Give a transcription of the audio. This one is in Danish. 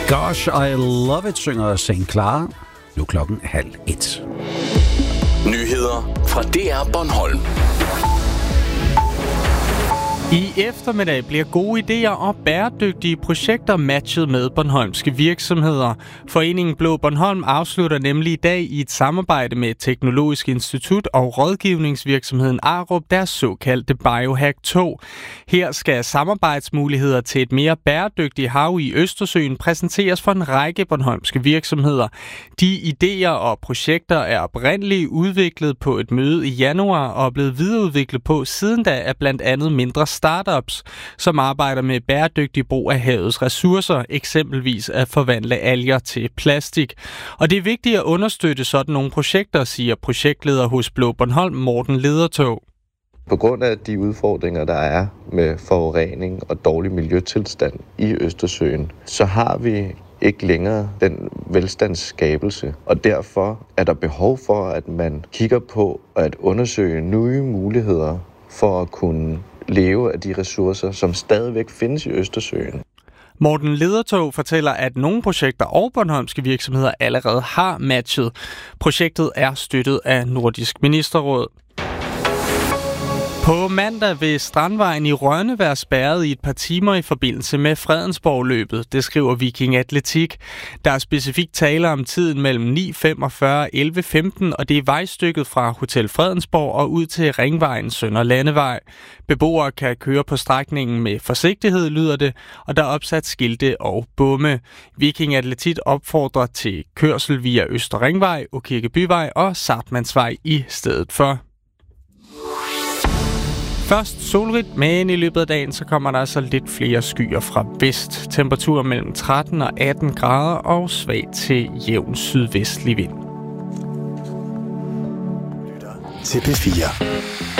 Gosh, I love it, synger St. Clara. Nu klokken 12:30. Nyheder fra DR Bornholm. I eftermiddag bliver gode idéer og bæredygtige projekter matchet med bornholmske virksomheder. Foreningen Blå Bornholm afslutter nemlig i dag i et samarbejde med Teknologisk Institut og rådgivningsvirksomheden Arup deres såkaldte Biohack 2. Her skal samarbejdsmuligheder til et mere bæredygtigt hav i Østersøen præsenteres for en række bornholmske virksomheder. De idéer og projekter er oprindeligt udviklet på et møde i januar og er blevet videreudviklet på siden da af blandt andet mindre startups, som arbejder med bæredygtig brug af havets ressourcer, eksempelvis at forvandle alger til plastik. Og det er vigtigt at understøtte sådan nogle projekter, siger projektleder hos Blå Bornholm, Morten Ledertog. På grund af de udfordringer, der er med forurening og dårlig miljøtilstand i Østersøen, så har vi ikke længere den velstandsskabelse, og derfor er der behov for, at man kigger på at undersøge nye muligheder for at kunne leve af de ressourcer, som stadigvæk findes i Østersøen. Morten Ledertog fortæller, at nogle projekter og bornholmske virksomheder allerede har matchet. Projektet er støttet af Nordisk Ministerråd. På mandag vil Strandvejen i Rønne være spærret i et par timer i forbindelse med Fredensborg-løbet, det skriver Viking Atletik. Der er specifikt tale om tiden mellem 9.45 og 11.15, og det er vejstykket fra Hotel Fredensborg og ud til Ringvejen Sønder Landevej. Beboere kan køre på strækningen med forsigtighed, lyder det, og der er opsat skilte og bomme. Viking Atletik opfordrer til kørsel via Øster Ringvej, Åkirkebyvej og Sartmannsvej i stedet for. Først solrigt, men i løbet af dagen så kommer der altså lidt flere skyer fra vest. Temperatur mellem 13 og 18 grader og svag til jævn sydvestlig vind. Lytter til P4.